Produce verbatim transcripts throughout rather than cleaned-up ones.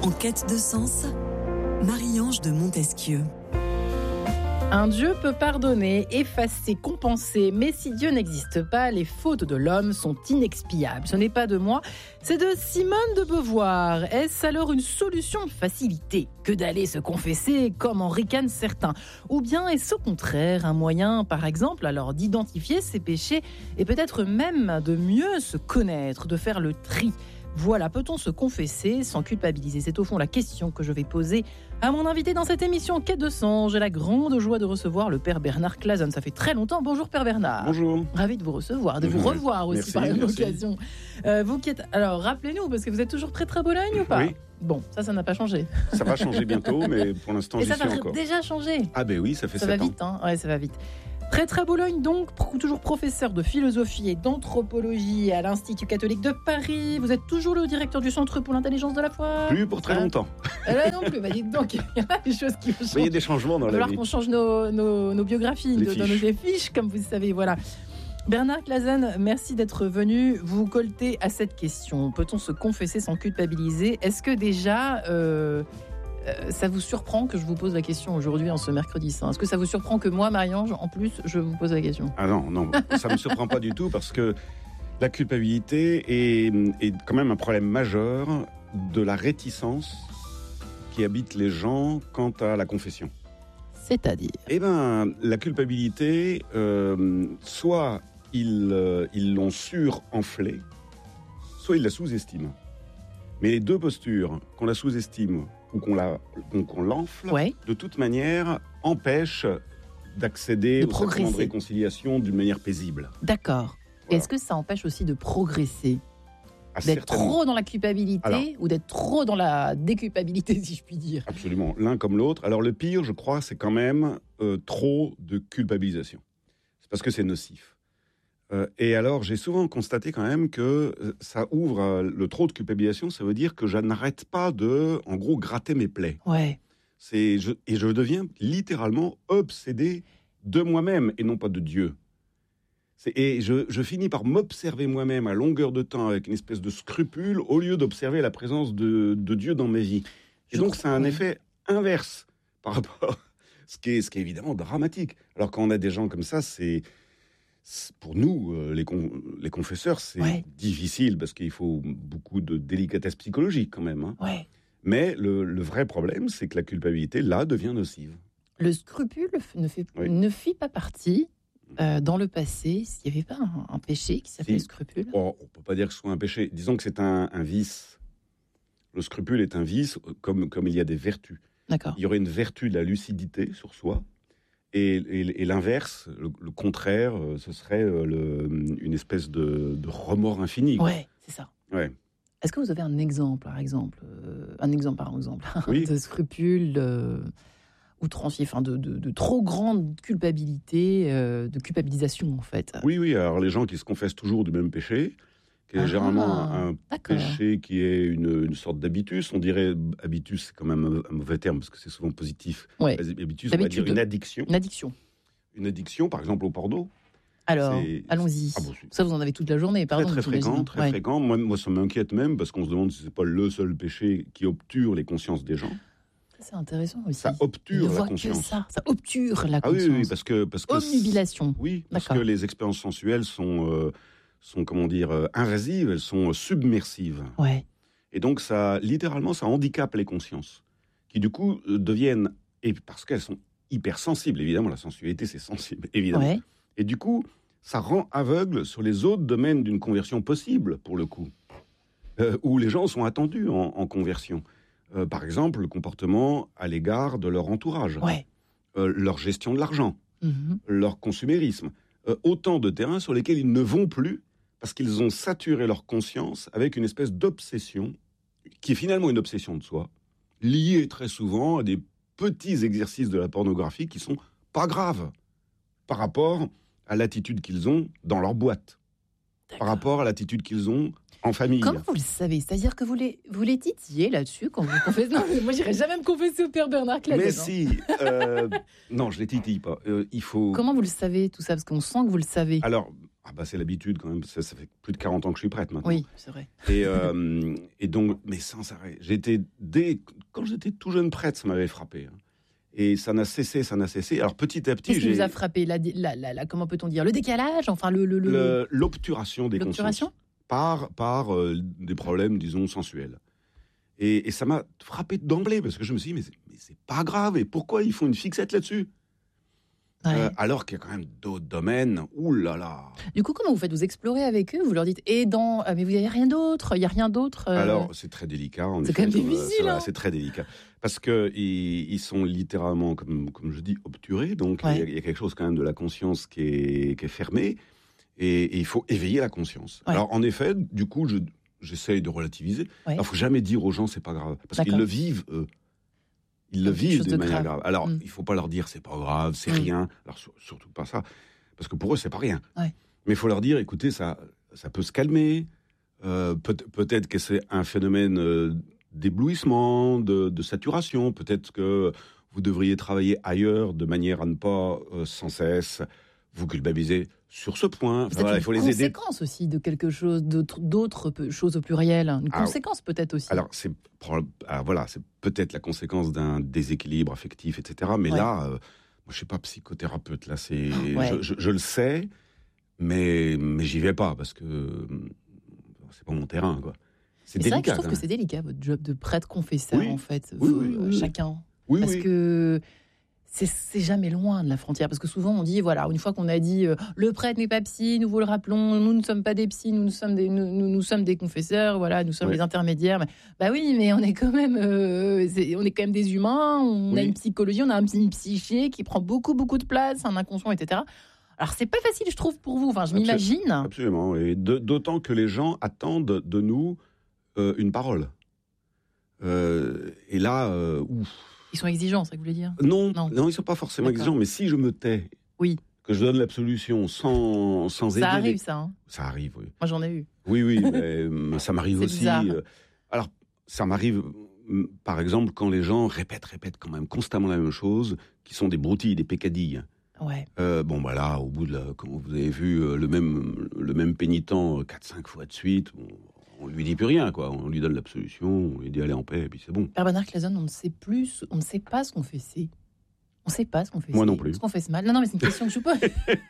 En quête de sens, Marie-Ange de Montesquieu. Un Dieu peut pardonner, effacer, compenser, mais si Dieu n'existe pas, les fautes de l'homme sont inexpiables. Ce n'est pas de moi, c'est de Simone de Beauvoir. Est-ce alors une solution de facilité que d'aller se confesser comme en ricanent certains? Ou bien est-ce au contraire un moyen, par exemple, alors d'identifier ses péchés et peut-être même de mieux se connaître, de faire le tri? Voilà, peut-on se confesser sans culpabiliser? C'est au fond la question que je vais poser à mon invité dans cette émission Quête de sens. J'ai la grande joie de recevoir le Père Bernard Clason. Ça fait très longtemps. Bonjour Père Bernard. Bonjour. Ravi de vous recevoir, de vous Bonjour. revoir aussi Merci, par la même merci. occasion. Euh, vous qui êtes... Alors rappelez-nous, parce que vous êtes toujours très très Bologne ou pas? Oui. Bon, ça, ça n'a pas changé. Ça va changer bientôt, mais pour l'instant, Et j'y ça suis va encore. déjà changer. Ah ben oui, ça fait Ça sept va ans. vite, hein. Ouais, ça va vite. Très très Bologne donc, pro- toujours professeur de philosophie et d'anthropologie à l'Institut catholique de Paris. Vous êtes toujours le directeur du Centre pour l'intelligence de la foi? Plus pour très Ah. longtemps. Euh, Là non plus, bah dites donc, il y a des choses qui vont Mais il y changer. a des changements dans Il va la falloir vie. qu'on change nos, nos, nos biographies, Les nos, nos fiches. les fiches, comme vous le savez, voilà. Bernard Clason, merci d'être venu. Vous coltez à cette question. Peut-on se confesser sans culpabiliser? Est-ce que déjà... euh, Euh, ça vous surprend que je vous pose la question aujourd'hui, en ce mercredi saint? Est-ce que ça vous surprend que moi, Marie-Ange, en plus, je vous pose la question? Ah non, non, ça ne me surprend pas du tout parce que la culpabilité est, est quand même un problème majeur de la réticence qui habite les gens quant à la confession. C'est-à-dire? Eh bien, la culpabilité, euh, soit ils euh, ils l'ont surenflée, soit ils la sous-estiment. Mais les deux postures, qu'on la sous-estime ou qu'on la, qu'on, qu'on l'enfle, Ouais. de toute manière, empêchent d'accéder De au sacrement de progresser. réconciliation d'une manière paisible. D'accord. Voilà. Est-ce que ça empêche aussi de progresser? Ah, D'être certainement. trop dans la culpabilité Alors. ou d'être trop dans la déculpabilité, si je puis dire? Absolument, l'un comme l'autre. Alors le pire, je crois, c'est quand même euh, trop de culpabilisation. C'est parce que c'est nocif. Euh, et alors, j'ai souvent constaté quand même que euh, ça ouvre euh, le trop de culpabilisation. Ça veut dire que je n'arrête pas de, en gros, gratter mes plaies. Ouais. C'est, je, et je deviens littéralement obsédé de moi-même et non pas de Dieu. C'est, et je, je finis par m'observer moi-même à longueur de temps avec une espèce de scrupule au lieu d'observer la présence de, de Dieu dans ma vie. Et Je donc, crois- ça a un ouais. effet inverse par rapport, ce qui est, ce qui est évidemment dramatique. Alors quand on a des gens comme ça, c'est, c'est- pour nous, euh, les, con- les confesseurs, c'est Ouais. difficile parce qu'il faut beaucoup de délicatesse psychologique quand même. hein. Ouais. Mais le, le vrai problème, c'est que la culpabilité, là, devient nocive. Le scrupule f- ne, fait, Oui. ne fit pas partie, euh, dans le passé, s'il n'y avait pas un, un péché qui s'appelait Si. scrupule. Oh, on ne peut pas dire que ce soit un péché. Disons que c'est un, un vice. Le scrupule est un vice, euh, comme, comme il y a des vertus. D'accord. Il y aurait une vertu de la lucidité sur soi, et, et- et l'inverse, le, le contraire, euh, ce serait euh, le- une espèce de, de remords infini. Ouais, c'est ça. Ouais. Est-ce que vous avez un exemple, par exemple, euh, un exemple par exemple, Oui. de scrupule euh, outrancier, enfin de, de, de trop grande culpabilité, euh, de culpabilisation en fait? Oui, oui, alors les gens qui se confessent toujours du même péché, qui est Ah, généralement un D'accord. péché qui est une, une sorte d'habitus. On dirait, habitus, c'est quand même un, un mauvais terme, parce que c'est souvent positif. Ouais. Habitus, on va L'habitude. dire une addiction. Une addiction. Une addiction, par exemple, au porno. Alors, C'est- allons-y. Ah bon, c'est- Ça, vous en avez toute la journée, pardon. Très, très j'imagine. fréquent, très Ouais. fréquent. Moi, moi, ça m'inquiète même parce qu'on se demande si c'est pas le seul péché qui obture les consciences des gens. Ça, c'est intéressant aussi. Ça Il ne obture la voit que conscience. ça. Ça obture la Ah oui, conscience. oui, oui, parce que parce que Omnubilation. oui, parce D'accord. que les expériences sensuelles sont euh, sont comment dire euh, invasives, elles sont euh, submersives. Ouais. Et donc ça, littéralement, ça handicape les consciences, qui du coup euh, deviennent, et parce qu'elles sont hypersensibles, évidemment, la sensualité c'est sensible, évidemment. Ouais. Et du coup, ça rend aveugle sur les autres domaines d'une conversion possible, pour le coup, euh, où les gens sont attendus en, en conversion. Euh, par exemple, le comportement à l'égard de leur entourage, Ouais. euh, leur gestion de l'argent, Mhm. leur consumérisme. Euh, autant de terrains sur lesquels ils ne vont plus parce qu'ils ont saturé leur conscience avec une espèce d'obsession, qui est finalement une obsession de soi, liée très souvent à des petits exercices de la pornographie qui sont pas graves par rapport à l'attitude qu'ils ont dans leur boîte, par D'accord. rapport à l'attitude qu'ils ont en famille. Comment vous le savez? C'est-à-dire que vous les, vous les titillez là-dessus quand vous confessez? Non, mais moi, j'irais jamais me confesser au Père Bernard Clason. Mais hein. si, euh, non, je les titille pas. Euh, il faut. Comment vous le savez tout ça? Parce qu'on sent que vous le savez. Alors, Ah bah c'est l'habitude quand même, ça, ça fait plus de quarante ans que je suis prêtre maintenant. Oui, c'est vrai. Et, euh, et donc, mais sans arrêt. J'étais, dès, quand j'étais tout jeune prêtre, ça m'avait frappé. Hein. Et ça n'a cessé, ça n'a cessé. Alors petit à petit, Qu'est-ce qui j'ai... vous a frappé la, la, la, la, comment peut-on dire? Le décalage, enfin le... le, le... Le, l'obturation des L'obturation consciences. Par, par euh, des problèmes, disons, sensuels. Et, et ça m'a frappé d'emblée, parce que je me suis dit, mais c'est, mais c'est pas grave, et pourquoi ils font une fixette là-dessus? Ouais. Euh, alors qu'il y a quand même d'autres domaines. Ouh là là. Du coup, comment vous faites? Vous explorez avec eux? Vous leur dites, et dans... Mais vous n'avez rien d'autre? Il n'y a rien d'autre euh... Alors, c'est très délicat. En c'est effet, quand même comme, difficile. c'est, hein. c'est très délicat. Parce qu'ils ils sont littéralement, comme, comme je dis, obturés. Donc, il Ouais. y, y a quelque chose quand même de la conscience qui est, qui est fermée. Et, et il faut éveiller la conscience. Ouais. Alors, en effet, du coup, je, j'essaye de relativiser. Ouais. Il ne faut jamais dire aux gens, c'est pas grave. Parce D'accord. qu'ils le vivent, eux. Ils le Quelque vivent chose d'une de manière grave. grave. Alors, Mm. il ne faut pas leur dire, c'est pas grave, c'est Mm. rien. Alors, sur- surtout pas ça. Parce que pour eux, c'est pas rien. Ouais. Mais il faut leur dire, écoutez, ça, ça peut se calmer. Euh, peut, peut-être que c'est un phénomène euh, d'éblouissement, de, de saturation. Peut-être que vous devriez travailler ailleurs de manière à ne pas euh, sans cesse vous culpabiliser sur ce point. Enfin, C'est voilà, une il faut les aider. conséquence aussi de quelque chose, d'autres, d'autres peu- choses au pluriel. Une Ah, conséquence peut-être aussi. Alors, c'est, proba- alors, voilà, c'est peut-être la conséquence d'un déséquilibre affectif, et cetera. Mais Ouais. là, euh, moi, je ne suis pas psychothérapeute. Là, c'est, Ouais. je, je- je le sais, mais, mais j'y vais pas parce que euh, c'est pas mon terrain, quoi. C'est Mais c'est vrai que je délicat. trouve quand que même. c'est délicat, votre job de prêtre confesseur, Oui. en fait. Oui, Vous, oui, euh, oui. chacun. Oui, Parce oui. que c'est, c'est jamais loin de la frontière. Parce que souvent, on dit, voilà, une fois qu'on a dit euh, le prêtre n'est pas psy, nous vous le rappelons, nous ne sommes pas des psys, nous, nous, sommes, des, nous, nous, nous sommes des confesseurs, voilà, nous sommes Ouais. les intermédiaires. Mais, bah oui, mais on est quand même, euh, c'est- on est quand même des humains, on a Oui. une psychologie, on a un, une psyché qui prend beaucoup, beaucoup de place, un inconscient, et cetera. Alors, c'est pas facile, je trouve, pour vous. Enfin, je Absol- m'imagine. Absolument. Et de- d'autant que les gens attendent de nous euh, une parole. Euh, et là, euh, ouf. Ils sont exigeants, c'est ça que vous voulez dire? Non, Non. non, ils ne sont pas forcément D'accord. exigeants, mais si je me tais, Oui. que je donne l'absolution sans, sans aider... Ça arrive, les- ça. hein. Ça arrive, oui. Moi, j'en ai eu. Oui, oui, mais euh, ça m'arrive C'est aussi. bizarre. euh, Alors, ça m'arrive, euh, par exemple, quand les gens répètent, répètent quand même constamment la même chose, qui sont des broutilles, des pécadilles. Ouais. Euh, bon, bah là, au bout de la, quand vous avez vu euh, le même, le même pénitent quatre cinq fois de suite, bon, on lui dit plus rien, quoi. On lui donne l'absolution, on lui dit allez en paix, et puis c'est bon. Père Bernard Clason, on ne sait plus, on ne sait pas se confesser. On ne sait pas se confesser. Moi non plus. Se confesse mal. Non, non, mais c'est une question que je pose.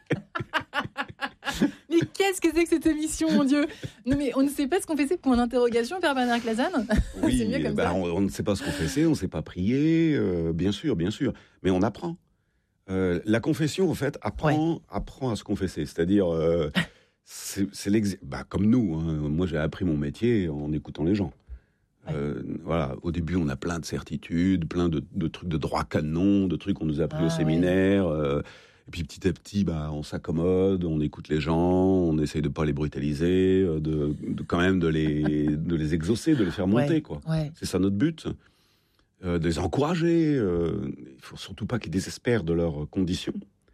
Mais qu'est-ce que c'est que cette émission, mon Dieu? Non, mais on ne sait pas se confesser pour une interrogation, Père Bernard Clason. Oui, C'est mieux comme bah, ça. on, on ne sait pas se confesser, on ne sait pas prier, euh, bien sûr, bien sûr, mais on apprend. Euh, la confession, en fait, apprend, apprend à se confesser. C'est-à-dire, euh, c'est, c'est l'ex- bah, comme nous. Hein. Moi, j'ai appris mon métier en écoutant les gens. Euh, voilà. Au début, on a plein de certitudes, plein de, de trucs de droit canon, de trucs qu'on nous a appris Ah, au séminaire. euh, et puis petit à petit, bah, on s'accommode, on écoute les gens, on essaye de pas les brutaliser, euh, de, de quand même de les, de les exaucer, de les faire monter, Ouais. quoi. Ouais. C'est ça notre but. Euh, de les encourager. Euh, il faut surtout pas qu'ils désespèrent de leurs conditions.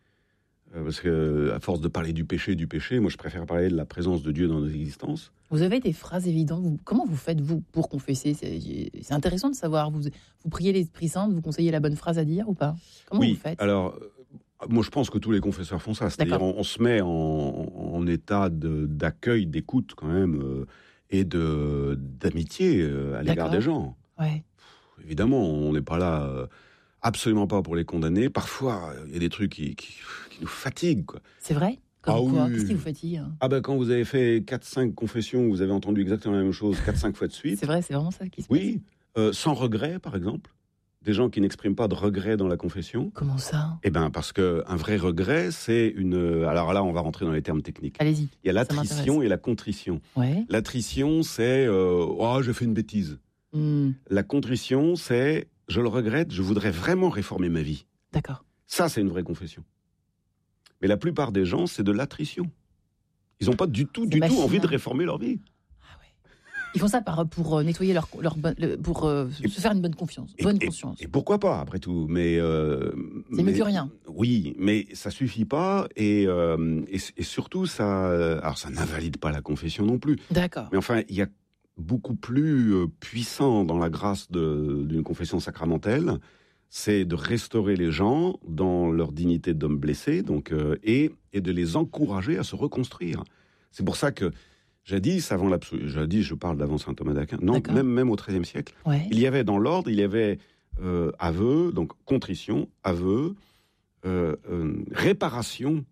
Euh, parce que à force de parler du péché, du péché, moi je préfère parler de la présence de Dieu dans nos existences. Vous avez des phrases évidentes. Vous- comment vous faites, vous, pour confesser? C'est, c'est intéressant de savoir. Vous, vous priez l'Esprit Saint, vous conseillez la bonne phrase à dire ou pas? Comment oui, vous faites? alors, euh, moi je pense que tous les confesseurs font ça. C'est-à-dire D'accord. on, on se met en, en état de- d'accueil, d'écoute quand même, euh, et de, d'amitié euh, à l'égard D'accord. des gens. Ouais. Évidemment, on n'est pas là, euh, absolument pas pour les condamner. Parfois, il y a des trucs qui, qui, qui nous fatiguent, quoi. C'est vrai? Comme Ah quoi? oui. Qu'est-ce qui vous fatigue? hein Ah ben quand vous avez fait quatre cinq confessions, vous avez entendu exactement la même chose quatre cinq fois de suite. C'est vrai, c'est vraiment ça qui se passe. Oui, euh, sans regret par exemple. Des gens qui n'expriment pas de regret dans la confession. Comment ça? Eh ben parce que un vrai regret, c'est une... Alors là, on va rentrer dans les termes techniques. Allez-y. Il y a m'intéresse. l'attrition et la contrition. Ouais. L'attrition, c'est euh, oh, j'ai fait une bêtise. Hmm, La contrition, c'est je le regrette, je voudrais vraiment réformer ma vie. D'accord. Ça, c'est une vraie confession. Mais la plupart des gens, c'est de l'attrition. Ils n'ont pas du tout, C'est du tout machinal. envie de réformer leur vie. Ah ouais. Ils font ça par, pour euh, nettoyer leur, leur bonne- le- pour euh, Et- se faire une bonne confiance, Et- bonne et- conscience. Et pourquoi pas, après tout. Mais euh, C'est mieux mais- que rien. Oui, mais ça suffit pas. Et, euh, et, et surtout, ça, alors ça n'invalide pas la confession non plus. D'accord. Mais enfin, il y a beaucoup plus euh, puissant dans la grâce de- d'une confession sacramentelle. c'est de restaurer les gens dans leur dignité d'homme blessé, donc, euh, et, et de les encourager à se reconstruire. C'est pour ça que, jadis, avant l'absolu, jadis, je parle d'avant saint Thomas d'Aquin, non, même, même au treizième siècle, Ouais. il y avait dans l'ordre, il y avait euh, aveu, donc contrition, aveu, euh, euh, réparation,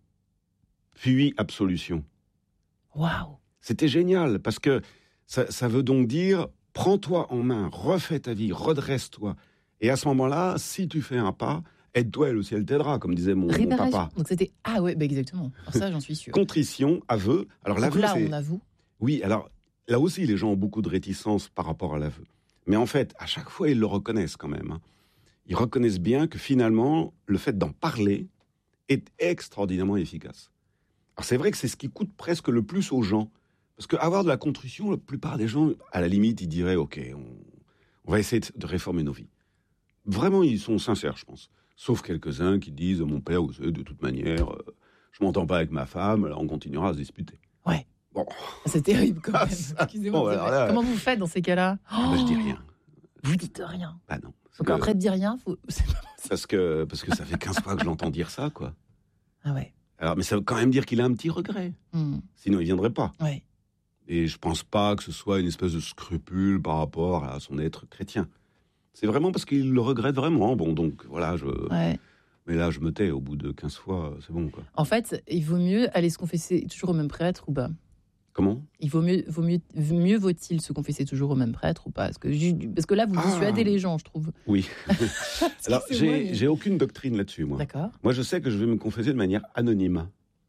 puis absolution. Waouh. C'était génial, parce que ça, ça veut donc dire, prends-toi en main, refais ta vie, redresse-toi. Et à ce moment-là, si tu fais un pas, aide-toi et le ciel t'aidera, comme disait mon, mon papa. Donc c'était ah ouais, bah exactement. Alors ça, j'en suis sûr. Contrition, aveu. Alors Donc l'aveu, là, c'est... on avoue. Oui, alors là aussi, les gens ont beaucoup de réticence par rapport à l'aveu. Mais en fait, à chaque fois, ils le reconnaissent quand même. Hein. Ils reconnaissent bien que finalement, le fait d'en parler est extraordinairement efficace. Alors c'est vrai que c'est ce qui coûte presque le plus aux gens. Parce qu'avoir de la contrition, la plupart des gens, à la limite, ils diraient « Ok, on, on va essayer de réformer nos vies ». Vraiment, ils sont sincères, je pense. Sauf quelques-uns qui disent « Mon père, vous savez, de toute manière, euh, je m'entends pas avec ma femme, alors on continuera à se disputer. » Ouais. Bon. C'est terrible quand même. Ah, Excusez-moi. bon, alors là, Comment vous faites dans ces cas-là? bah, je dis rien. Vous dites rien. Bah non. Donc que, après de dire rien, faut... c'est pas parce, que, parce que ça fait quinze fois que je l'entends dire ça, quoi. Ah ouais. Alors, mais ça veut quand même dire qu'il a un petit regret. Hmm. Sinon, il viendrait pas. Ouais. Et je pense pas que ce soit une espèce de scrupule par rapport à son être chrétien. C'est vraiment parce qu'il le regrette vraiment. Bon, donc voilà, je... Ouais. Mais là, je me tais. Au bout de quinze fois, c'est bon, quoi. En fait, il vaut mieux aller se confesser toujours au même prêtre ou pas? Comment? Il vaut mieux, vaut mieux, mieux vaut-il se confesser toujours au même prêtre ou pas? Parce que, parce que là, vous Ah. dissuadez les gens, je trouve. Oui. Alors, c'est j'ai, moi, mais- j'ai aucune doctrine là-dessus, moi. D'accord. Moi, je sais que je vais me confesser de manière anonyme.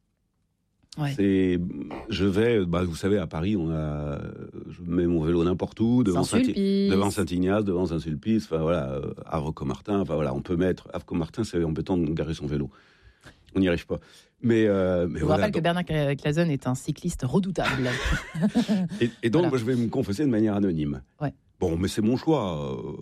Ouais. C'est, je vais, bah, vous savez, à Paris, on a, je mets mon vélo n'importe où, devant Saint- Saint-Sulpice. devant Saint-Ignace, devant Saint-Sulpice, enfin voilà, euh, Havre-Commartin, enfin voilà, on peut mettre, Havre-Commartin, c'est embêtant de garer son vélo. On n'y arrive pas. Mais, euh, mais Je vous voilà, rappelle que Bernard Clason est un cycliste redoutable. Et, et donc, Voilà. moi, je vais me confesser de manière anonyme. Ouais. Bon, mais c'est mon choix. Euh,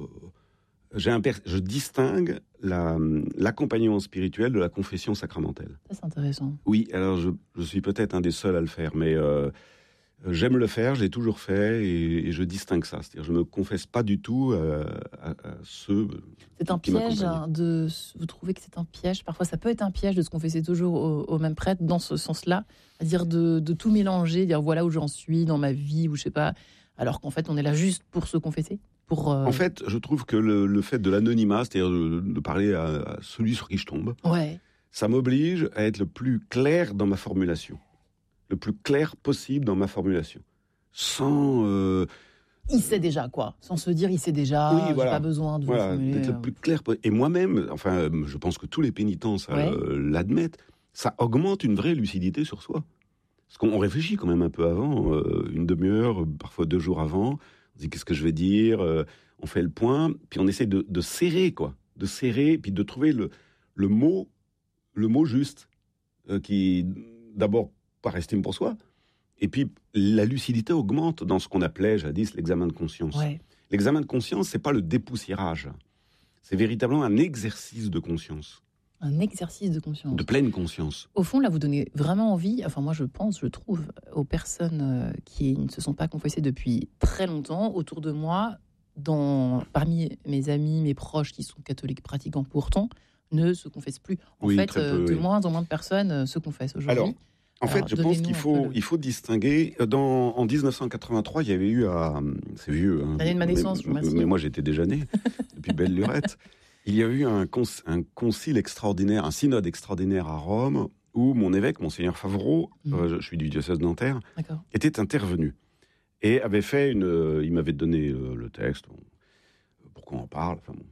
J'ai un per- je distingue la, l'accompagnement spirituel de la confession sacramentelle. Ça, c'est intéressant. Oui, alors je, je suis peut-être un des seuls à le faire, mais euh, j'aime le faire, je l'ai toujours fait, et, et je distingue ça. C'est-à-dire, je ne me confesse pas du tout euh, à, à ceux C'est un qui piège m'accompagnent. hein, de. Vous trouvez que c'est un piège? Parfois, ça peut être un piège de se confesser toujours au, au même prêtre dans ce sens-là, c'est-à-dire de, de tout mélanger, dire voilà où j'en suis dans ma vie ou je sais pas, alors qu'en fait, on est là juste pour se confesser. Pour, euh, En fait, je trouve que le, le fait de l'anonymat, c'est-à-dire de, de parler à, à celui sur qui je tombe, ouais. ça m'oblige à être le plus clair dans ma formulation. Le plus clair possible dans ma formulation. Sans... euh, Il sait déjà quoi, sans se dire il sait déjà. Oui, j'ai voilà. pas besoin de vous voilà, formuler, d'être euh. le plus clair possible. Et moi-même, enfin, je pense que tous les pénitents ça, Ouais. euh, l'admettent, ça augmente une vraie lucidité sur soi. Parce qu'on réfléchit quand même un peu avant, euh, une demi-heure, parfois deux jours avant. On se dit qu'est-ce que je vais dire, euh, on fait le point, puis on essaie de, de serrer, quoi. De serrer, puis de trouver le, le, mot, le mot juste, euh, qui, d'abord, par estime pour soi, et puis la lucidité augmente dans ce qu'on appelait jadis l'examen de conscience. Ouais. L'examen de conscience, c'est pas le dépoussiérage. C'est véritablement un exercice de conscience, Un exercice de conscience. de pleine conscience. Au fond, là, vous donnez vraiment envie, enfin moi je pense, je trouve, aux personnes euh, qui ne se sont pas confessées depuis très longtemps, autour de moi, dans, parmi mes amis, mes proches qui sont catholiques pratiquants pourtant, ne se confessent plus. En Oui, fait, très peu, euh, de oui. moins en moins de personnes euh, se confessent aujourd'hui. Alors, En Alors, fait, je pense donnez-nous qu'il un faut, peu le- il faut distinguer. Dans, en dix-neuf cent quatre-vingt-trois, il y avait eu à. C'est vieux. Hein, L'année de ma mais- naissance, je vous remercie. Mais moi, j'étais déjà né, depuis belle lurette. Il y a eu un, cons, un concile extraordinaire, un synode extraordinaire à Rome, où mon évêque, Monseigneur Favreau, Mhm. euh, je suis du diocèse de Nanterre, D'accord. était intervenu. Et avait fait une. euh, il m'avait donné euh, le texte, bon, pourquoi on en parle, enfin bon.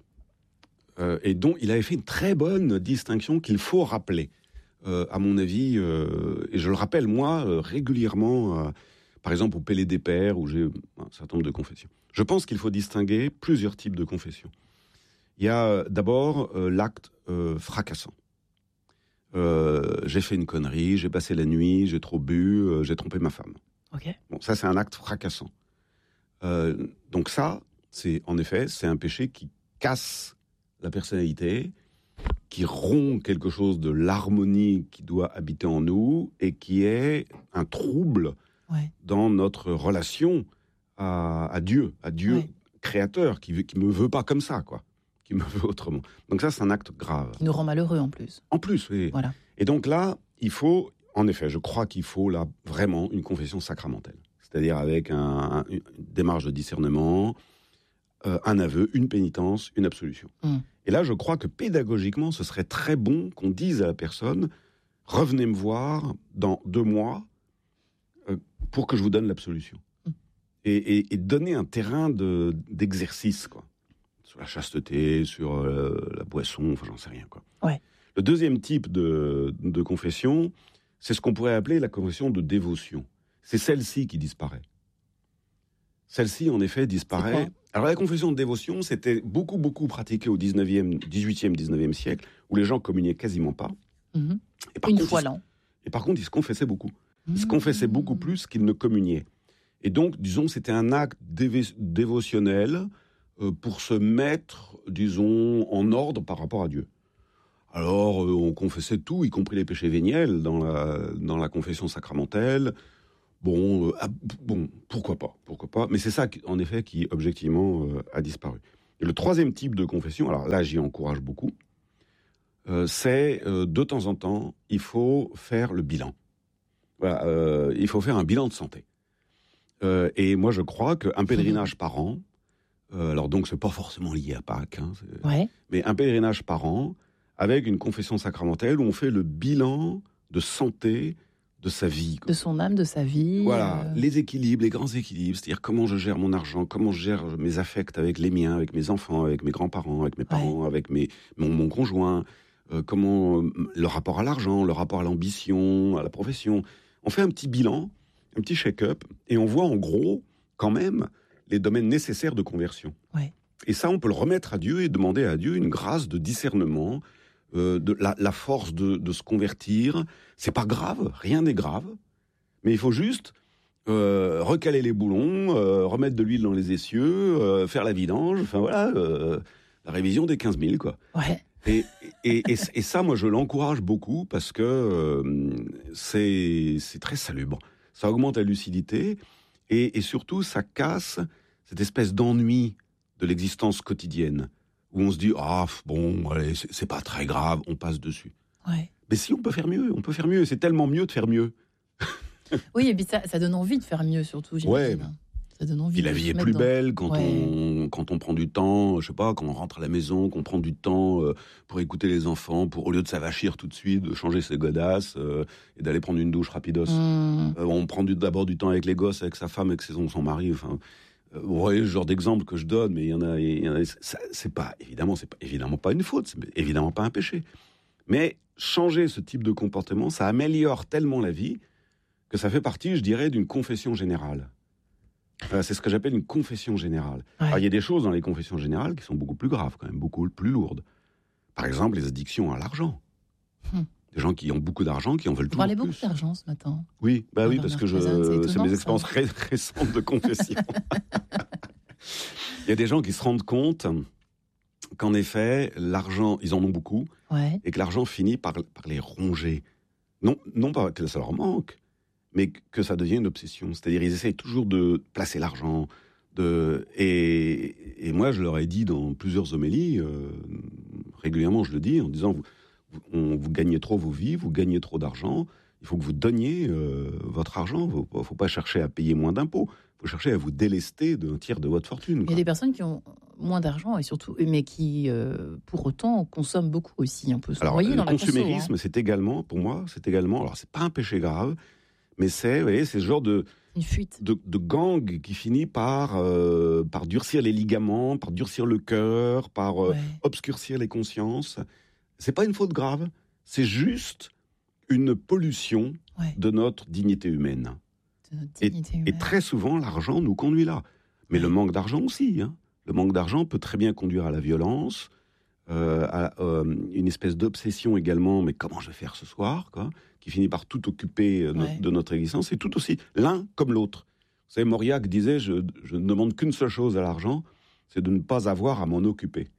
Euh, et donc, il avait fait une très bonne distinction qu'il faut rappeler. Euh, à mon avis, euh, et je le rappelle moi euh, régulièrement, euh, par exemple au Pélé des Pères, où j'ai un certain nombre de confessions. Je pense qu'il faut distinguer plusieurs types de confessions. Il y a euh, d'abord euh, l'acte euh, fracassant. Euh, j'ai fait une connerie, j'ai passé la nuit, j'ai trop bu, euh, j'ai trompé ma femme. Ok. Bon, ça c'est un acte fracassant. Euh, donc ça, c'est en effet, c'est un péché qui casse la personnalité, qui rompt quelque chose de l'harmonie qui doit habiter en nous et qui est un trouble Ouais. dans notre relation à, à Dieu, à Dieu Ouais. créateur, qui ne me veut pas comme ça, quoi. qui me veut autrement. Donc ça, c'est un acte grave. Qui nous rend malheureux en plus. En plus, oui. Voilà. Et donc là, il faut, en effet, je crois qu'il faut là vraiment une confession sacramentelle. C'est-à-dire avec un, un, une démarche de discernement, euh, un aveu, une pénitence, une absolution. Mm. Et là, je crois que pédagogiquement, ce serait très bon qu'on dise à la personne « Revenez me voir dans deux mois euh, pour que je vous donne l'absolution. Mm. » et, et, et donner un terrain de, d'exercice, quoi. Sur la chasteté, sur euh, la boisson, enfin, j'en sais rien, quoi. Ouais. Le deuxième type de, de confession, c'est ce qu'on pourrait appeler la confession de dévotion. C'est celle-ci qui disparaît. Celle-ci, en effet, disparaît. Alors, la confession de dévotion, c'était beaucoup, beaucoup pratiqué au dix-neuvième, dix-huitième, dix-neuvième siècle, où les gens communiaient quasiment pas. Mmh. Et par Une contre, fois ils, l'an. Et par contre, ils se confessaient beaucoup. Ils mmh. se confessaient beaucoup plus qu'ils ne communiaient. Et donc, disons, c'était un acte dév- dévotionnel euh, pour se mettre, disons, en ordre par rapport à Dieu. Alors, euh, on confessait tout, y compris les péchés véniels, dans la, dans la confession sacramentelle. Bon, euh, ah, bon, pourquoi pas, pourquoi pas. Mais c'est ça, en effet, qui, objectivement, euh, a disparu. Et le troisième type de confession, alors là, j'y encourage beaucoup, euh, c'est, euh, de temps en temps, il faut faire le bilan. Voilà, euh, il faut faire un bilan de santé. Euh, et moi, je crois qu'un pèlerinage par an, euh, alors donc, c'est pas forcément lié à Pâques, hein, ouais. mais un pèlerinage par an, avec une confession sacramentelle où on fait le bilan de santé de sa vie. Quoi. De son âme, de sa vie. Voilà, euh... les équilibres, les grands équilibres, c'est-à-dire comment je gère mon argent, comment je gère mes affects avec les miens, avec mes enfants, avec mes grands-parents, avec mes parents, ouais. avec mes, mon, mon conjoint, euh, comment le rapport à l'argent, le rapport à l'ambition, à la profession. On fait un petit bilan, un petit check-up, et on voit en gros, quand même, les domaines nécessaires de conversion. Ouais. Et ça, on peut le remettre à Dieu et demander à Dieu une grâce de discernement, Euh, de la, la force de, de se convertir. C'est pas grave, rien n'est grave, mais il faut juste euh, recaler les boulons, euh, remettre de l'huile dans les essieux, euh, faire la vidange, enfin voilà, euh, la révision des quinze mille, quoi. Ouais. Et, et, et, et ça, moi, je l'encourage beaucoup parce que euh, c'est, c'est très salubre. Ça augmente la lucidité et, et surtout, ça casse cette espèce d'ennui de l'existence quotidienne. Où on se dit, ah, bon, allez, c'est, c'est pas très grave, on passe dessus. Ouais. Mais si, on peut faire mieux, on peut faire mieux, c'est tellement mieux de faire mieux. Oui, et puis ça, ça donne envie de faire mieux, surtout, j'imagine. Ouais. Ça donne envie. Puis la vie est plus dans... belle quand, ouais. on, quand on prend du temps, je sais pas, quand on rentre à la maison, qu'on prend du temps euh, pour écouter les enfants, pour, au lieu de s'avachir tout de suite, de changer ses godasses euh, et d'aller prendre une douche rapidos. Mmh. Euh, on prend du, d'abord du temps avec les gosses, avec sa femme, avec ses, son mari, enfin... Vous voyez le genre d'exemple que je donne, mais il y en a, il y en a ça, c'est pas évidemment, c'est pas évidemment pas une faute, c'est évidemment pas un péché. Mais changer ce type de comportement, ça améliore tellement la vie que ça fait partie, je dirais, d'une confession générale. Euh, c'est ce que j'appelle une confession générale. Ouais. Alors, il y a des choses dans les confessions générales qui sont beaucoup plus graves, quand même, beaucoup plus lourdes. Par exemple, les addictions à l'argent. Hum. Des gens qui ont beaucoup d'argent, qui en veulent toujours plus. Vous parlez beaucoup d'argent ce matin. Oui, bah ah, oui, parce que je, étonnant, c'est mes expériences ré- récentes de confession. Il y a des gens qui se rendent compte qu'en effet, l'argent, ils en ont beaucoup, ouais. et que l'argent finit par, par les ronger. Non, non pas que ça leur manque, mais que ça devient une obsession. C'est-à-dire, ils essayent toujours de placer l'argent. De... Et, et moi, je leur ai dit dans plusieurs homélies, euh, régulièrement je le dis, en disant... Vous, On, vous gagnez trop vos vies, vous gagnez trop d'argent, il faut que vous donniez euh, votre argent, il ne faut pas chercher à payer moins d'impôts, il faut chercher à vous délester d'un tiers de votre fortune. Il y a des personnes qui ont moins d'argent, et surtout, mais qui, euh, pour autant, consomment beaucoup aussi. On peut se noyer dans la conso. Le consumérisme, hein. c'est également, pour moi, c'est également, alors c'est pas un péché grave, mais c'est, vous voyez, c'est ce genre de, Une fuite. de, de gang qui finit par, euh, par durcir les ligaments, par durcir le cœur, par euh, ouais. obscurcir les consciences. C'est pas une faute grave, c'est juste une pollution ouais. de notre dignité humaine. De notre dignité et, humaine. et très souvent, l'argent nous conduit là. Mais ouais. le manque d'argent aussi. Hein. Le manque d'argent peut très bien conduire à la violence, euh, à euh, une espèce d'obsession également, mais comment je vais faire ce soir, quoi, qui finit par tout occuper euh, ouais. no- de notre existence, et tout aussi, l'un comme l'autre. Vous savez, Mauriac disait, je, je ne demande qu'une seule chose à l'argent, c'est de ne pas avoir à m'en occuper.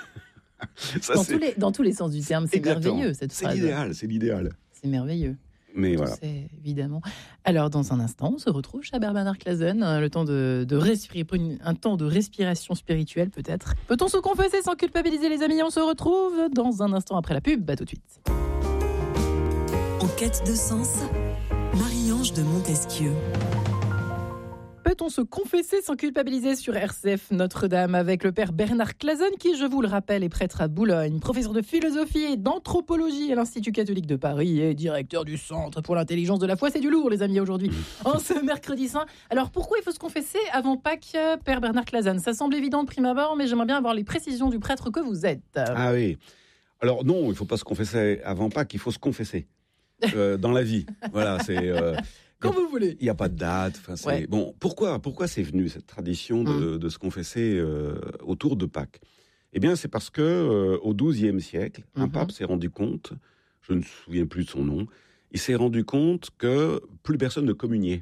Ça, dans, tous les, dans tous les sens du terme, c'est Exactement. merveilleux cette c'est phrase. C'est l'idéal, c'est l'idéal. C'est merveilleux. Mais On voilà. sait, évidemment. Alors, dans un instant, on se retrouve chez Bernard Clasen, euh, le temps de, de respirer, pour une- un temps de respiration spirituelle peut-être. Peut-on se confesser sans culpabiliser, les amis? On se retrouve dans un instant après la pub. À tout de suite. En quête de sens, Marie-Ange de Montesquieu. Peut-on se confesser sans culpabiliser sur R C F Notre-Dame avec le père Bernard Clasen qui, je vous le rappelle, est prêtre à Boulogne, professeur de philosophie et d'anthropologie à l'Institut catholique de Paris et directeur du Centre pour l'intelligence de la foi. C'est du lourd, les amis, aujourd'hui, en ce mercredi saint. Alors, pourquoi il faut se confesser avant Pâques, père Bernard Clasen? Ça semble évident de prime abord, mais j'aimerais bien avoir les précisions du prêtre que vous êtes. Ah oui. Alors non, il ne faut pas se confesser avant Pâques, il faut se confesser euh, dans la vie. Voilà, c'est... Euh, Quand vous voulez. Il n'y a pas de date. C'est... Ouais. Bon, pourquoi, pourquoi c'est venu cette tradition de, Mmh. de se confesser euh, autour de Pâques? Eh bien, c'est parce que euh, au douzième siècle, un Mmh. pape s'est rendu compte, je ne me souviens plus de son nom, il s'est rendu compte que plus personne ne communiait.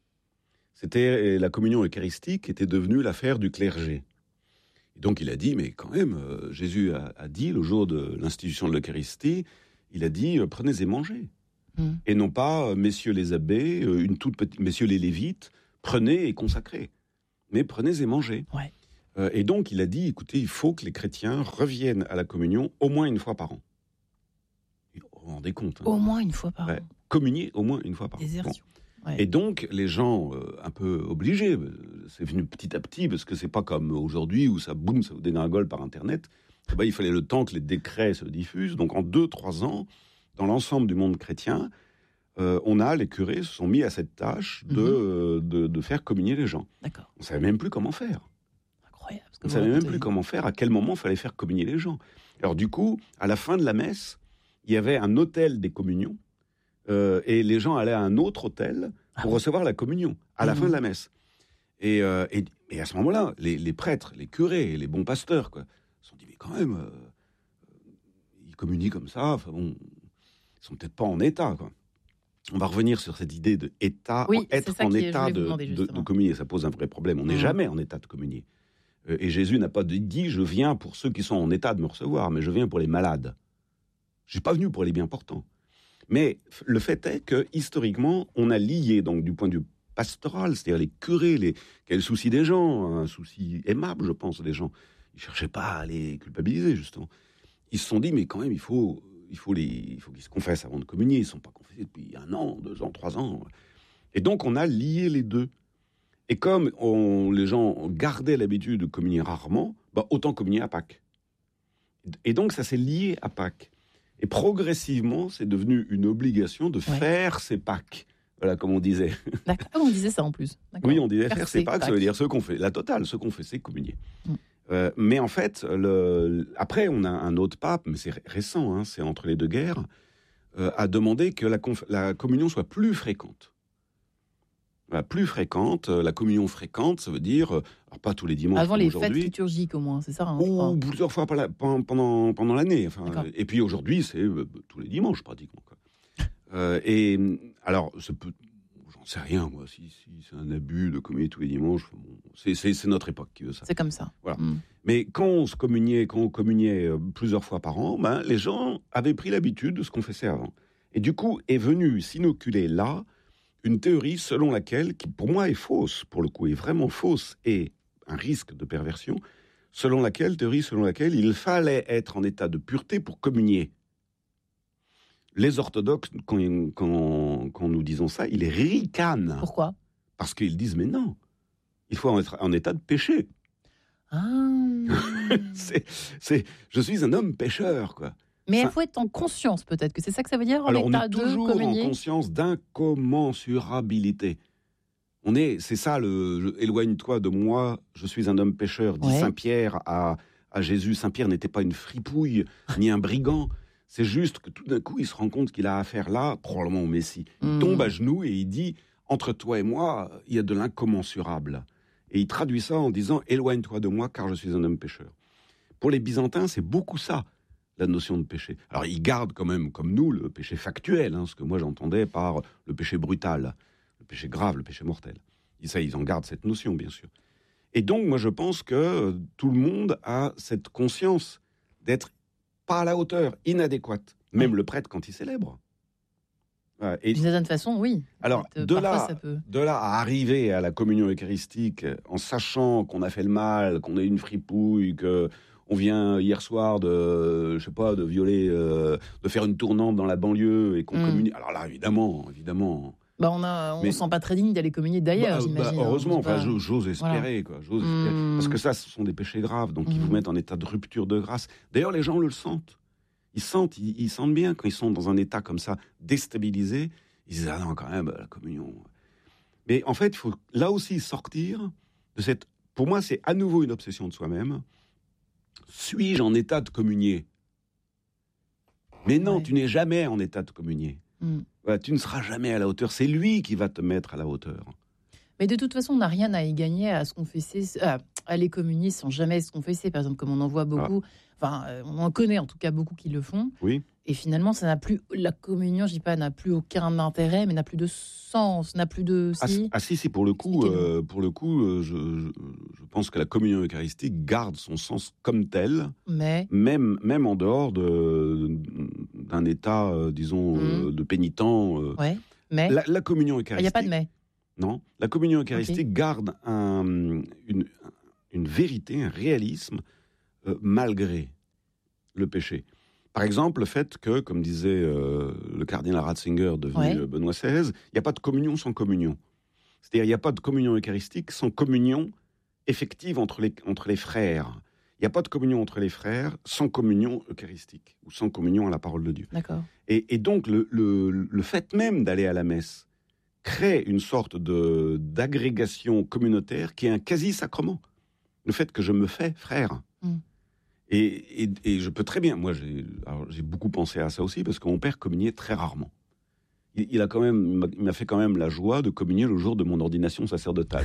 C'était la communion eucharistique était devenue l'affaire du clergé. Et donc il a dit, mais quand même, euh, Jésus a, a dit le jour de l'institution de l'Eucharistie, il a dit, euh, prenez et mangez. Mmh. Et non pas, euh, messieurs les abbés, euh, une toute petite, messieurs les lévites, prenez et consacrez. Mais prenez et mangez. Ouais. Euh, et donc, il a dit, écoutez, il faut que les chrétiens reviennent à la communion au moins une fois par an. Vous vous rendez compte, hein. Au moins une fois par Ouais. an. Communier au moins une fois par an. Désertion. Bon. Ouais. Et donc, les gens, euh, un peu obligés, euh, c'est venu petit à petit, parce que c'est pas comme aujourd'hui où ça, boum, ça vous dégringole par Internet. Eh ben, il fallait le temps que les décrets se diffusent. Donc, en deux, trois ans, dans l'ensemble du monde chrétien, euh, on a, les curés se sont mis à cette tâche de, Mhm. euh, de, de faire communier les gens. D'accord. On ne savait même plus comment faire. Incroyable. Ce que On ne vous savait même racontez. plus comment faire, à quel moment il fallait faire communier les gens. Alors du coup, à la fin de la messe, il y avait un autel des communions, euh, et les gens allaient à un autre autel Ah pour bon recevoir la communion, à la Mhm. fin de la messe. Et, euh, et, et à ce moment-là, les, les prêtres, les curés, les bons pasteurs, quoi, se sont dit, mais quand même, euh, ils communient comme ça, enfin bon, ils sont peut-être pas en état, quoi. On va revenir sur cette idée de état, Oui, c'est être ça en qui est- je état voulais vous de, demander, de, justement. de communier. Ça pose un vrai problème. On n'est Mhm. jamais en état de communier. Euh, et Jésus n'a pas dit, je viens pour ceux qui sont en état de me recevoir, mais je viens pour les malades. Je suis pas venu pour les bien portants. Mais f- le fait est que, historiquement, on a lié, donc du point de vue pastoral, c'est-à-dire les curés, les, qui avaient le souci des gens, un souci aimable, je pense, des gens. Ils cherchaient pas à les culpabiliser, justement. Ils se sont dit, mais quand même, il faut, il faut, les, il faut qu'ils se confessent avant de communier. Ils ne sont pas confessés depuis un an, deux ans, trois ans. Et donc, on a lié les deux. Et comme on, les gens gardaient l'habitude de communier rarement, bah, autant communier à Pâques. Et donc, ça s'est lié à Pâques. Et progressivement, c'est devenu une obligation de Ouais. faire ses Pâques. Voilà, comme on disait. D'accord. Ah, on disait ça en plus. D'accord. Oui, on disait Faire faire ses ses Pâques, ça Pâques. veut dire ce qu'on fait. La totale, ce qu'on fait, c'est communier. Mm. Euh, mais en fait, le, après, on a un autre pape, mais c'est ré- récent, hein, c'est entre les deux guerres, euh, a demandé que la, conf- la communion soit plus fréquente. Voilà, plus fréquente, euh, la communion fréquente, ça veut dire, euh, alors pas tous les dimanches Avant comme les fêtes aujourd'hui, liturgiques au moins, c'est ça, hein, je crois. ou plusieurs fois par la- pen- pendant, pendant l'année. Enfin, D'accord. et puis aujourd'hui, c'est euh, tous les dimanches pratiquement. Quoi. Euh, et alors, ça peut- j'en sais rien, moi, si, si c'est un abus de communier tous les dimanches, bon, c'est, c'est- c'est notre époque qui veut ça. C'est comme ça. Voilà. Mm. Mais quand on se communiait, quand on communiait euh, plusieurs fois par an, ben, les gens avaient pris l'habitude de se confesser avant. Et du coup, est venue s'inoculer là une théorie selon laquelle, qui pour moi est fausse, pour le coup est vraiment fausse, et un risque de perversion, selon laquelle, théorie selon laquelle il fallait être en état de pureté pour communier. Les orthodoxes, quand, quand, quand nous disons ça, ils ricanent. Pourquoi? Parce qu'ils disent, mais non, il faut être en état de péché. Ah. c'est, c'est, je suis un homme pécheur, quoi. Mais il Ça- faut être en conscience, peut-être que c'est ça que ça veut dire, en Alors, on état est de toujours en communier. conscience d'incommensurabilité. On est, c'est ça, le, je- éloigne-toi de moi, je suis un homme pécheur, dit Ouais. Saint Pierre à, à Jésus. Saint Pierre n'était pas une fripouille, ni un brigand. C'est juste que tout d'un coup, il se rend compte qu'il a affaire là, probablement au Messie. Il Mm. tombe à genoux et il dit, entre toi et moi, il y a de l'incommensurable. Et il traduit ça en disant, éloigne-toi de moi, car je suis un homme pécheur. Pour les Byzantins, c'est beaucoup ça, la notion de péché. Alors, ils gardent quand même, comme nous, le péché factuel, hein, ce que moi j'entendais par le péché brutal, le péché grave, le péché mortel. Et ça, ils en gardent cette notion, bien sûr. Et donc, moi, je pense que euh, tout le monde a cette conscience d'être pas à la hauteur, inadéquate. Même Oui. le prêtre quand il célèbre. Ouais, et d'une certaine façon, oui. alors, Peut-être, de parfois, là, ça peut... de là à arriver à la communion eucharistique en sachant qu'on a fait le mal, qu'on est une fripouille, que on vient hier soir de, je sais pas, de violer, euh, de faire une tournante dans la banlieue et qu'on Mm. communie. Alors là, évidemment, évidemment. Bah, on a, on Mais- sent pas très digne d'aller communier d'ailleurs, Bah, j'imagine. bah, heureusement, hein, c'est enfin, pas- j'ose, j'ose espérer, quoi. J'ose espérer. Mm. Parce que ça, ce sont des péchés graves, donc ils vous Mm. mettent en état de rupture de grâce. D'ailleurs, les gens le sentent. Ils sentent, ils, ils sentent bien quand ils sont dans un état comme ça, déstabilisé. Ils disent ah non, quand même, la communion. Mais en fait, il faut là aussi sortir de cette. Pour moi, c'est à nouveau une obsession de soi-même. Suis-je en état de communier ? Mais non, Ouais. tu n'es jamais en état de communier. Mm. Voilà, tu ne seras jamais à la hauteur. C'est lui qui va te mettre à la hauteur. Mais de toute façon, on n'a rien à y gagner à se confesser, à aller communier sans jamais se confesser. Par exemple, comme on en voit beaucoup, enfin, euh, on en connaît en tout cas beaucoup qui le font. Oui. Et finalement, ça n'a plus, la communion, je dis pas, n'a plus aucun intérêt, mais n'a plus de sens, n'a plus de. Ah, Si. ah, si, si, pour le coup, Expliquez-nous. euh, pour le coup euh, je, je, je pense que la communion eucharistique garde son sens comme tel, Mais. même, même en dehors de, d'un état, euh, disons, euh, de pénitent. euh. Ouais. Mais. La, la communion Il n'y eucharistique. a pas de mais. Non, la communion eucharistique garde un, une, une vérité, un réalisme, euh, malgré le péché. Par exemple, le fait que, comme disait euh, le cardinal Ratzinger, devenu Ouais. euh, Benoît seize, il n'y a pas de communion sans communion. C'est-à-dire, il n'y a pas de communion eucharistique sans communion effective entre les, entre les frères. Il n'y a pas de communion entre les frères sans communion eucharistique, ou sans communion à la parole de Dieu. D'accord. Et, et donc, le, le, le fait même d'aller à la messe crée une sorte de, d'agrégation communautaire qui est un quasi-sacrement. Le fait que je me fais frère. Mm. Et, et, et je peux très bien... Moi, j'ai, alors, j'ai beaucoup pensé à ça aussi, parce que mon père communiait très rarement. Il, il, a quand même, il m'a, il m'a fait quand même la joie de communier le jour de mon ordination sacerdotale.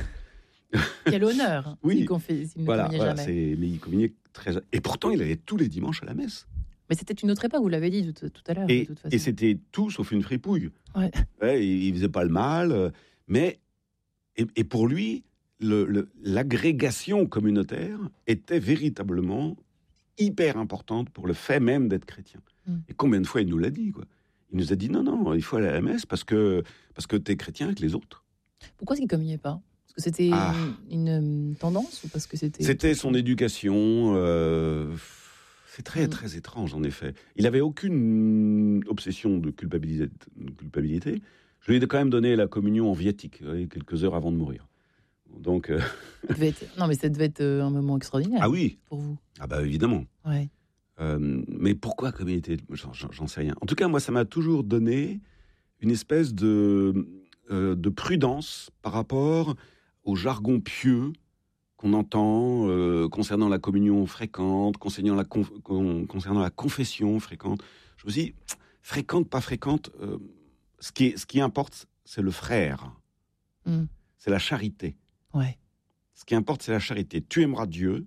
Quel honneur. Oui. S'il confie- s'il ne Voilà, communiait voilà jamais. c'est, mais il communiait très... Et pourtant, il allait tous les dimanches à la messe. Mais c'était une autre époque, vous l'avez dit tout, tout à l'heure. Et, de toute façon. et c'était tout sauf une fripouille. Ouais. Ouais, il, il faisait pas le mal, euh, mais et, et pour lui, le, le, l'agrégation communautaire était véritablement hyper importante pour le fait même d'être chrétien. Mm. Et combien de fois il nous l'a dit, quoi. Il nous a dit non, non, il faut aller à la messe parce que parce que t'es chrétien avec les autres. Pourquoi est-ce qu'il ne communiait pas? Parce que c'était Ah. une, une, euh, tendance ou parce que c'était... C'était son éducation. Euh, c'est très, Mm. très étrange, en effet. Il n'avait aucune obsession de culpabilité, de culpabilité. Je lui ai quand même donné la communion en viatique, vous voyez, quelques heures avant de mourir. Donc, euh, Ça devait être- Non, mais ça devait être euh, un moment extraordinaire ah oui, pour vous. ah bah évidemment. Ouais. Euh, mais pourquoi communauté? J'en, j'en- j'en sais rien. En tout cas, moi, ça m'a toujours donné une espèce de, euh, de prudence par rapport au jargon pieux qu'on entend euh, concernant la communion fréquente, concernant la, conf- con- concernant la confession fréquente. Je me dis, fréquente, pas fréquente, euh, ce, qui est, ce qui importe, c'est le frère, Mm. c'est la charité. Ouais. Ce qui importe, c'est la charité. Tu aimeras Dieu,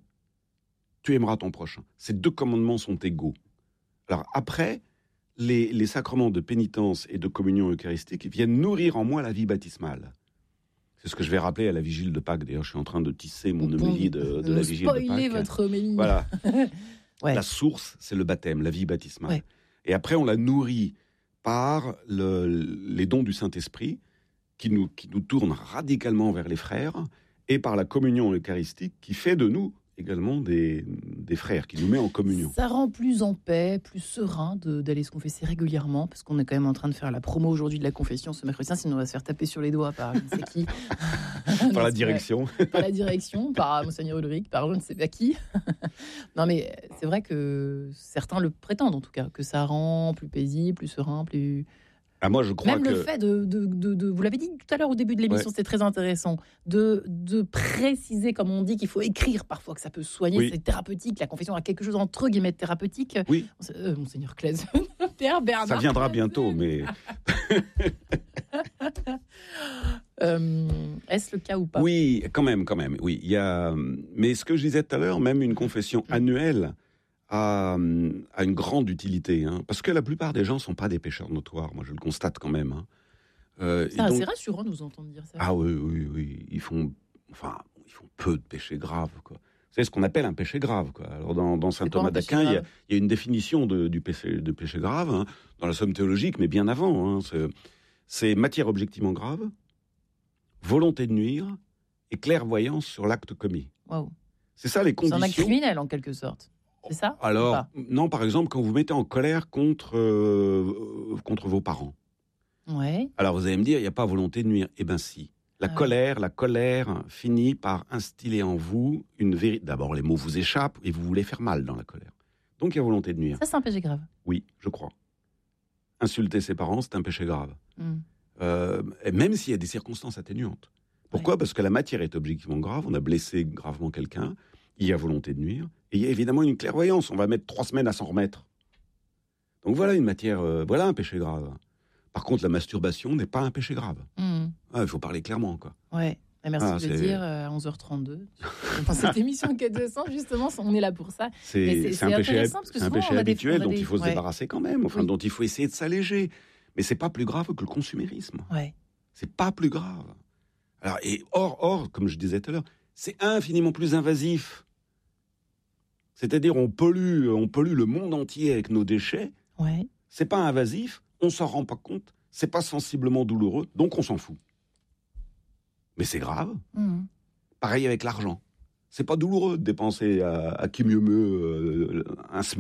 tu aimeras ton prochain. Ces deux commandements sont égaux. Alors après, les, les sacrements de pénitence et de communion eucharistique viennent nourrir en moi la vie baptismale. C'est ce que je vais rappeler à la vigile de Pâques. D'ailleurs, je suis en train de tisser mon Bon, homélie de, de la euh, vigile de spoiler Pâques. votre homélie. Voilà. Ouais. La source, c'est le baptême, la vie baptismale. Ouais. Et après, on la nourrit par le- les dons du Saint-Esprit qui nous, qui nous tournent radicalement vers les frères et par la communion eucharistique qui fait de nous également des, des frères, qui nous met en communion. Ça rend plus en paix, plus serein de- d'aller se confesser régulièrement, parce qu'on est quand même en train de faire la promo aujourd'hui de la confession ce mercredi, sinon on va se faire taper sur les doigts par je ne sais qui. Par la N'est-ce direction. pas Par la direction, par Monseigneur Ulrich, par je ne sais pas qui. Non mais c'est vrai que certains le prétendent en tout cas, que ça rend plus paisible, plus serein, plus... Ah, moi, je crois Même que... le fait de, de, de, de- vous l'avez dit tout à l'heure au début de l'émission, Ouais. c'était très intéressant, de, de préciser, comme on dit, qu'il faut écrire parfois, que ça peut soigner, Oui. c'est thérapeutique, la confession a quelque chose entre guillemets de thérapeutique. Oui. Euh, Monseigneur Claise, Père Bernard. Ça viendra Claise. bientôt, mais... Euh, est-ce le cas ou pas? Oui, quand même, quand même. Oui, il y a... Mais ce que je disais tout à l'heure, même une confession annuelle a, a une grande utilité. Hein, parce que la plupart des gens ne sont pas des pécheurs notoires. Moi, je le constate quand même. Hein. Euh, C'est et assez donc- rassurant de vous entendre dire ça. Ah oui, oui, oui. Ils font, enfin, ils font peu de péchés graves, quoi. C'est ce qu'on appelle un péché grave, quoi. Alors, dans, dans saint C'est quoi Thomas un péché d'Aquin, il y, a, grave il y a une définition de, du péché, de péché grave, hein, dans la Somme théologique, mais bien avant. Hein, c'est, c'est matière objectivement grave, volonté de nuire et clairvoyance sur l'acte commis. Waouh. C'est ça les C'est conditions. un acte criminel en quelque sorte. C'est ça? Alors, Ou pas non, par exemple, quand vous mettez en colère contre, euh, contre vos parents. Ouais. Alors, vous allez me dire, il n'y a pas volonté de nuire. Eh bien, si. La Ah. colère, la colère finit par instiller en vous une vérité. D'abord, les mots vous échappent et vous voulez faire mal dans la colère. Donc, il y a volonté de nuire. Ça, c'est un péché grave. Oui, je crois. Insulter ses parents, c'est un péché grave. Mm. Euh, et même s'il y a des circonstances atténuantes. Pourquoi ? Ouais. Parce que la matière est objectivement grave, on a blessé gravement quelqu'un, il y a volonté de nuire, et il y a évidemment une clairvoyance, on va mettre trois semaines à s'en remettre. Donc voilà une matière, euh, voilà un péché grave. Par contre, la masturbation n'est pas un péché grave. Mm. Ah, il faut parler clairement, quoi. Ouais. Et merci Ah, de c'est- le dire euh, à onze heures trente-deux. Dans cette émission Quai deux cents, justement, on est là pour ça. Mais C'est c'est- c'est c'est un péché, intéressant parce que c'est un souvent, péché on a des- habituel on a dont des- il faut se ouais. débarrasser quand même, enfin Oui. dont il faut essayer de s'alléger. Mais c'est pas plus grave que le consumérisme. Ouais. C'est pas plus grave. Alors, et or, or, comme je disais tout à l'heure, c'est infiniment plus invasif. C'est-à-dire, on pollue, on pollue le monde entier avec nos déchets. Ouais. C'est pas invasif, on s'en rend pas compte, c'est pas sensiblement douloureux, donc on s'en fout. Mais c'est grave. Mm. Pareil avec l'argent. C'est pas douloureux de dépenser à, à qui mieux mieux euh, un SMIC